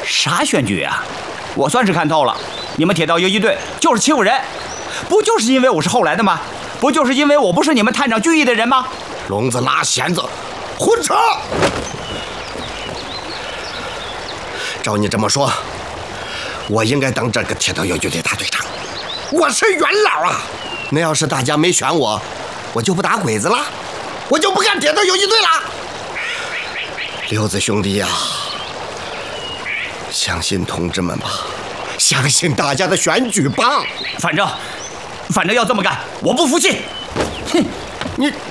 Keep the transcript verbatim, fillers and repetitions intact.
啥选举啊？我算是看透了，你们铁道游击队就是欺负人，不就是因为我是后来的吗？不就是因为我不是你们探长聚义的人吗？ 聋子拉弦子，混扯！照你这么说，我应该当这个铁道游击队大队长。我是元老啊！那要是大家没选我，我就不打鬼子了，我就不干铁道游击队了。刘子兄弟呀、啊，相信同志们吧，相信大家的选举吧。 反正，反正要这么干，我不服气。哼， 你。